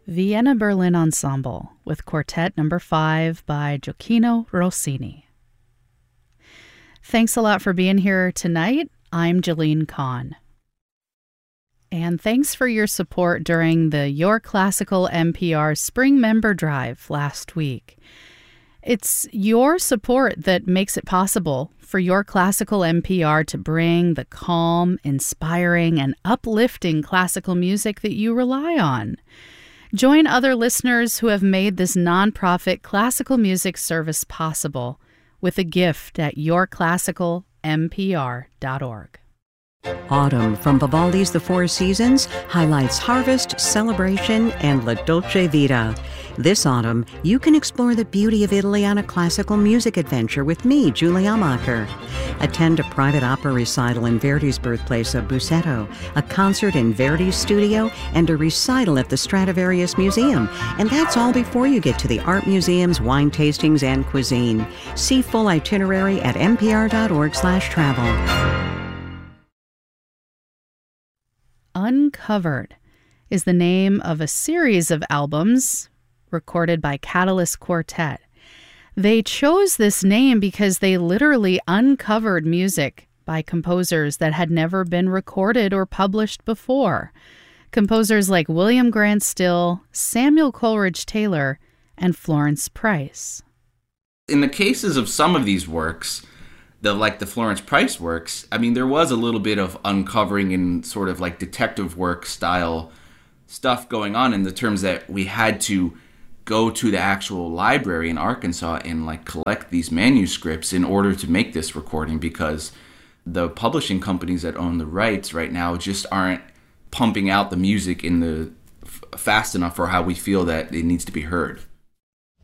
Vienna Berlin Ensemble with Quartet No. 5 by Gioacchino Rossini. Thanks a lot for being here tonight. I'm Jalene Kahn. And thanks for your support during the Your Classical NPR Spring Member Drive last week. It's your support that makes it possible for Your Classical NPR to bring the calm, inspiring, and uplifting classical music that you rely on. Join other listeners who have made this nonprofit classical music service possible with a gift at yourclassicalnpr.org. Autumn from Vivaldi's The Four Seasons highlights harvest, celebration, and La Dolce Vita. This autumn, you can explore the beauty of Italy on a classical music adventure with me, Julie Amacher. Attend a private opera recital in Verdi's birthplace of Busseto, a concert in Verdi's studio, and a recital at the Stradivarius Museum. And that's all before you get to the art museums, wine tastings, and cuisine. See full itinerary at npr.org/travel. Uncovered is the name of a series of albums recorded by Catalyst Quartet. They chose this name because they literally uncovered music by composers that had never been recorded or published before. Composers like William Grant Still, Samuel Coleridge Taylor, and Florence Price. In the cases of some of these works, the Florence Price works, I mean, there was a little bit of uncovering and sort of like detective work style stuff going on in the terms that we had to go to the actual library in Arkansas and like collect these manuscripts in order to make this recording, because the publishing companies that own the rights right now just aren't pumping out the music in the fast enough for how we feel that it needs to be heard.